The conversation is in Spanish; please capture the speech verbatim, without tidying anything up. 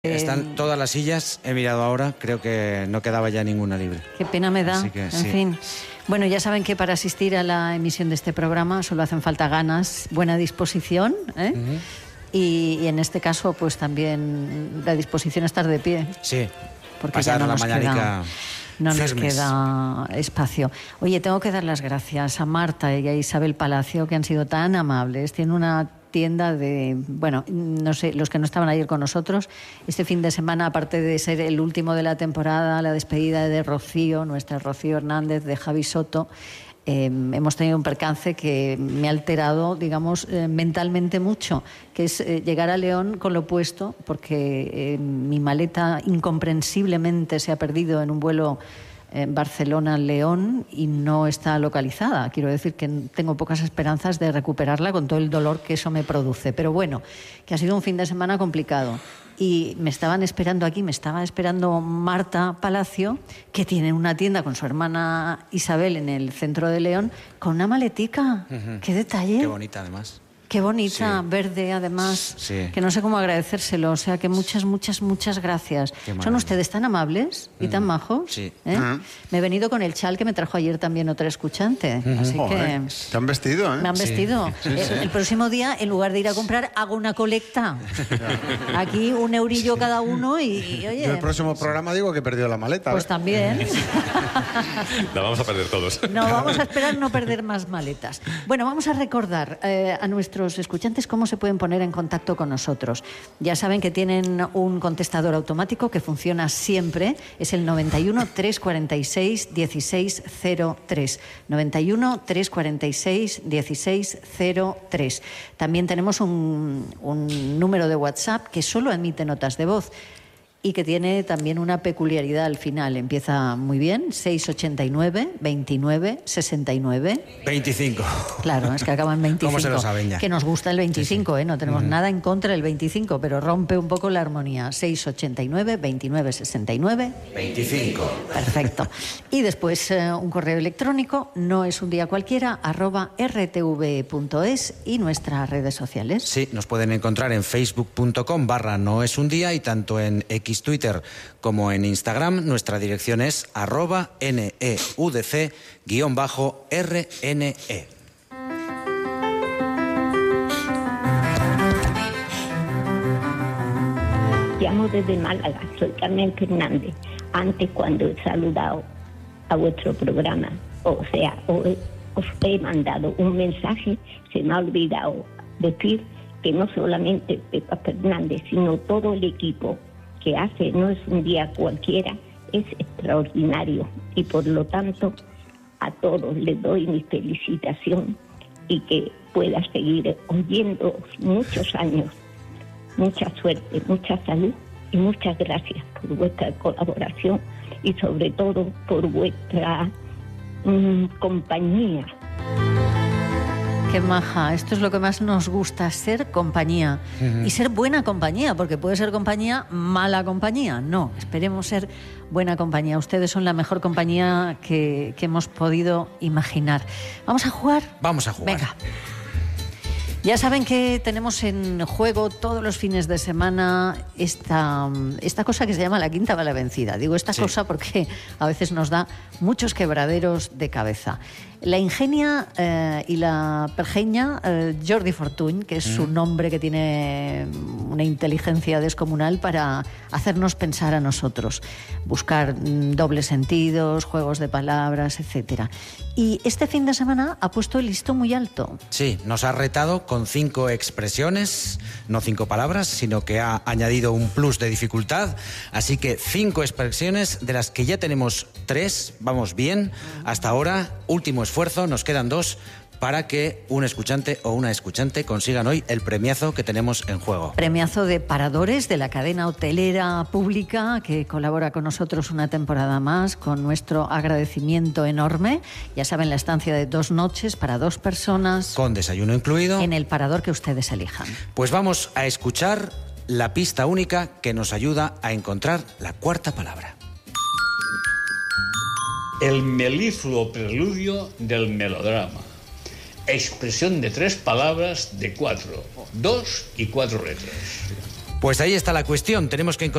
Están todas las sillas, he mirado ahora, creo que no quedaba ya ninguna libre. Qué pena me da, que, en sí. fin. Bueno, ya saben que para asistir a la emisión de este programa solo hacen falta ganas, buena disposición, ¿eh? Uh-huh. y, y en este caso, pues también la disposición a estar de pie. Sí, porque pasar ya no la nos mañanica queda, no firmes. nos queda espacio. Oye, tengo que dar las gracias a Marta y a Isabel Palacio, que han sido tan amables. Tienen una tienda de, bueno, no sé, los que no estaban ayer con nosotros, este fin de semana, aparte de ser el último de la temporada, la despedida de Rocío, nuestra Rocío Hernández, de Javi Soto, eh, hemos tenido un percance que me ha alterado, digamos, eh, mentalmente mucho, que es eh, llegar a León con lo puesto, porque eh, mi maleta incomprensiblemente se ha perdido en un vuelo en Barcelona-León y no está localizada. Quiero decir que tengo pocas esperanzas de recuperarla con todo el dolor que eso me produce. Pero bueno, que ha sido un fin de semana complicado. Y me estaban esperando aquí, me estaba esperando Marta Palacio, que tiene una tienda con su hermana Isabel en el centro de León, con una maletica. Uh-huh. ¡Qué detalle! Qué bonita, además. Qué bonita, sí. Verde, además, sí. que no sé cómo agradecérselo. O sea, que muchas, muchas, muchas gracias. ¿Son ustedes tan amables y tan majos? Sí. ¿Eh? Uh-huh. Me he venido con el chal que me trajo ayer también otra escuchante. Uh-huh. Así que... Te han vestido, ¿eh? Me han vestido. Sí. Sí, sí. El, el próximo día, en lugar de ir a comprar, hago una colecta. Aquí un eurillo cada uno y, y oye... Yo el próximo programa digo que he perdido la maleta. Pues ¿eh? también. La vamos a perder todos. No, vamos a esperar no perder más maletas. Bueno, vamos a recordar eh, a nuestros escuchantes cómo se pueden poner en contacto con nosotros. Ya saben que tienen un contestador automático que funciona siempre. Es el noventa y uno, trescientos cuarenta y seis, dieciséis cero tres. noventa y uno, trescientos cuarenta y seis, dieciséis cero tres. También tenemos un, un número de WhatsApp que solo emite notas de voz y que tiene también una peculiaridad al final. Empieza muy bien, seiscientos ochenta y nueve, veintinueve, sesenta y nueve. veinticinco. Claro, es que acaba en veinticinco. ¿Cómo se lo saben ya? Que nos gusta el veinticinco, sí, sí. ¿eh? No tenemos uh-huh. nada en contra del veinticinco, pero rompe un poco la armonía. seiscientos ochenta y nueve, veintinueve, sesenta y nueve. veinticinco. Perfecto. Y después eh, un correo electrónico, no es un día cualquiera, arroba r t v punto es y nuestras redes sociales. Sí, nos pueden encontrar en facebook punto com barra no es un día y tanto en X Twitter como en Instagram. Nuestra dirección es arroba neudc guión bajo rne. Llamo desde Málaga, soy Carmen Fernández. Antes, cuando he saludado a vuestro programa, o sea, os he mandado un mensaje, se me ha olvidado decir que no solamente Pepa Fernández, sino todo el equipo que hace No es un día cualquiera, es extraordinario. Y por lo tanto, a todos les doy mi felicitación y que pueda seguir oyendo muchos años. Mucha suerte, mucha salud y muchas gracias por vuestra colaboración y sobre todo por vuestra mmm, compañía. Qué maja, esto es lo que más nos gusta, ser compañía. Uh-huh. Y ser buena compañía, porque puede ser compañía, mala compañía. No, esperemos ser buena compañía. Ustedes son la mejor compañía que, que hemos podido imaginar. ¿Vamos a jugar? Vamos a jugar. Venga. Ya saben que tenemos en juego todos los fines de semana esta, esta cosa que se llama la quinta bala vencida. Digo esta sí. cosa porque a veces nos da muchos quebraderos de cabeza. La ingenia eh, y la pergeña eh, Jordi Fortuny, que es mm. su nombre, que tiene una inteligencia descomunal para hacernos pensar a nosotros, buscar mm, dobles sentidos, juegos de palabras, etcétera. Y este fin de semana ha puesto el listón muy alto. Sí, nos ha retado con cinco expresiones, no cinco palabras, sino que ha añadido un plus de dificultad. Así que cinco expresiones, de las que ya tenemos tres, vamos bien. Hasta ahora, último esfuerzo, nos quedan dos para que un escuchante o una escuchante consigan hoy el premiazo que tenemos en juego. Premiazo de Paradores, de la cadena hotelera pública que colabora con nosotros una temporada más, con nuestro agradecimiento enorme. Ya saben, la estancia de dos noches para dos personas. Con desayuno incluido. En el parador que ustedes elijan. Pues vamos a escuchar la pista única que nos ayuda a encontrar la cuarta palabra. El melifluo preludio del melodrama. Expresión de tres palabras de cuatro, dos y cuatro letras. Pues ahí está la cuestión. Tenemos que encontrar